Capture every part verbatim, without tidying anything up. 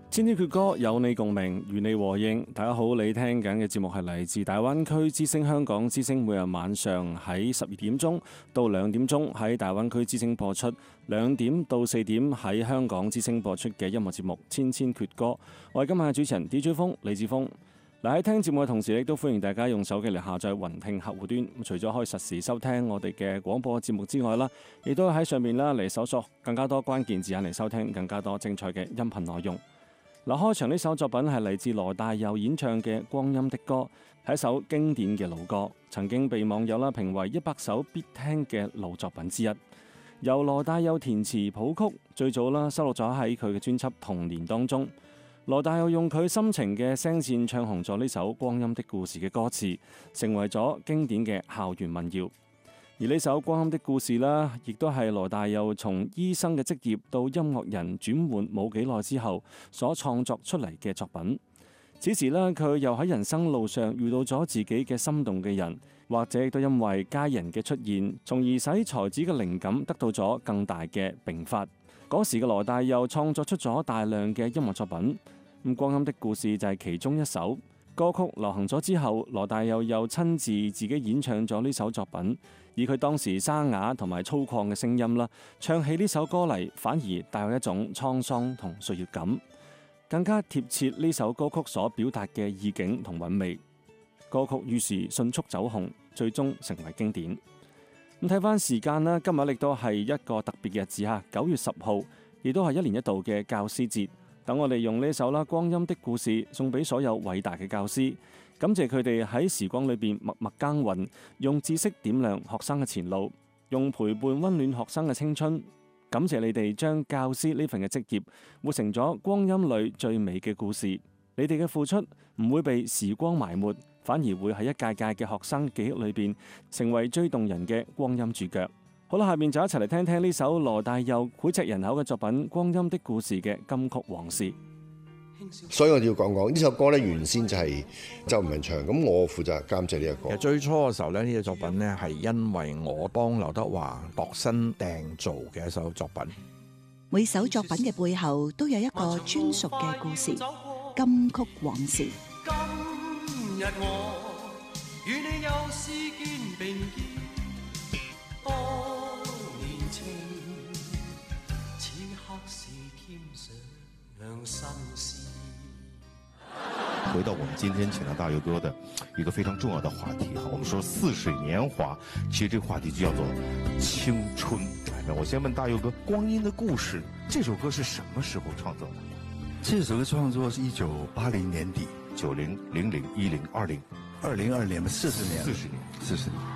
千千闕歌有你共鳴，與你和應。大家好，你聽緊嘅節目係嚟自大灣區之聲香港之聲，每日晚上喺十二點鐘到兩點鐘喺大灣區之聲播出，兩點到四點喺香港之聲播出嘅音樂節目《千千闕歌》。我係今晚嘅主持人 D J 風李志峰。嗱，喺聽節目嘅同時，亦都歡迎大家用手機嚟下載雲聽客戶端。除咗可以實時收聽我哋嘅廣播節目之外啦，亦都喺上面啦嚟搜索更加多關鍵字眼嚟收聽更加多精彩嘅音頻內容。嗱，開場呢首作品係嚟自羅大佑演唱嘅《光陰的歌》，係一首經典嘅老歌，曾經被網友啦評為一百首必聽嘅老作品之一。由羅大佑填詞譜曲，最早啦收錄咗喺佢嘅專輯《童年》當中。羅大佑用佢深情嘅聲線唱紅咗呢首《光陰的故事》嘅歌詞，成為咗經典嘅校園民謠。而呢首《光陰的故事》啦，亦都係羅大佑從醫生嘅職業到音樂人轉換冇幾耐之後所創作出嚟嘅作品。此時呢，佢又喺人生路上遇到咗自己嘅心動嘅人，或者亦都因為家人嘅出現，從而使才子嘅靈感得到咗更大嘅迸發。嗰時嘅羅大佑創作出咗大量嘅音樂作品，咁《光陰的故事》就係其中一首。歌曲流行咗之後，羅大佑又親自自己演唱咗呢首作品，以佢當時沙啞同埋粗獷嘅聲音啦，唱起呢首歌嚟，反而帶有一種滄桑同歲月感，更加貼切呢首歌曲所表達嘅意境同韻味。歌曲於是迅速走紅，最終成為經典。咁睇翻時間啦，今日亦都係一個特別嘅日子嚇，九月十號，亦都係一年一度嘅教師節。等我哋用呢首啦《光陰的故事》送俾所有偉大嘅教師，感謝佢哋喺時光裏邊默默耕耘，用知識點亮學生嘅前路，用陪伴溫暖學生嘅青春。感謝你哋將教師呢份嘅職業活成咗光陰裏最美嘅故事。你哋嘅付出唔會被時光埋沒，反而會喺一屆屆嘅學生記憶裏邊成為最動人嘅光陰主角。好啦，下面就一齊嚟聽聽呢首羅大佑膾炙人口嘅作品《光陰的故事》嘅金曲往事。 所以我要講講呢首歌咧，原先就係周文唱，咁我負責監製呢一個。 其實最初嘅時候咧，呢隻作品咧係因為我幫劉德華度身訂造嘅一首作品。 每首作品嘅背後都有一個專屬嘅故事，金曲往事。 今日我與你又試肩並肩，多年情，此刻是添上心事。 回到我們今天請到大佑哥的一個非常重要的話題哈，我們說似水年華，其實這個話題就叫做青春。我先問大佑哥，《光陰的故事》這首歌是什麼時候創作的？ 這首歌創作是一九八零年底， 九零、零零、一零、二零、 二零二年，四十年， 四十年， 四十年。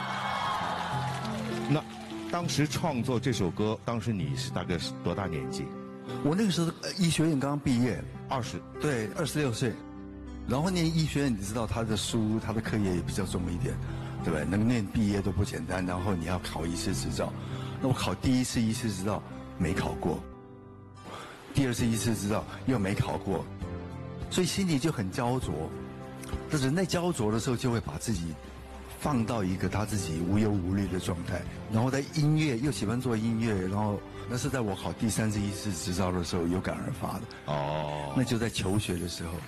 那當時創作這首歌，當時你是大概是多大年紀？ 我那個時候醫學院剛剛畢業， 二十， 對，二十六歲。然後念醫學院，你知道他的書，他的課業也比較重一點，對不對？能念畢業都不簡單。然後你要考醫師執照，那我考第一次醫師執照沒考過，第二次醫師執照又沒考過，所以心裡就很焦灼。但人在焦灼的時候，就會把自己放到一個他自己無憂無慮的狀態。然後在音樂又喜歡做音樂，然後那是在我考第三次醫師執照的時候有感而發的。哦，那就在求學的時候。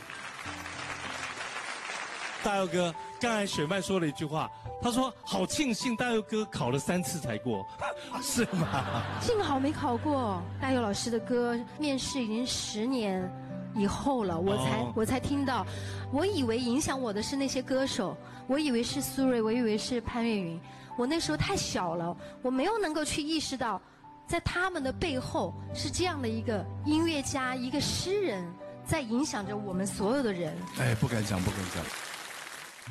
大佑哥，剛才雪麥說了一句話，他說好慶幸大佑哥考了三次才過，是嗎？ 幸好沒考過。大佑老師的歌面試已經十年以後了，我才、哦、我才聽到，我以為影響我的是那些歌手，我以為是蘇芮，我以為是潘越雲，我那時候太小了，我沒有能夠去意識到，在他們的背後是這樣的一個音樂家，一個詩人，在影響着我們所有的人。 哎，不敢講，不敢講。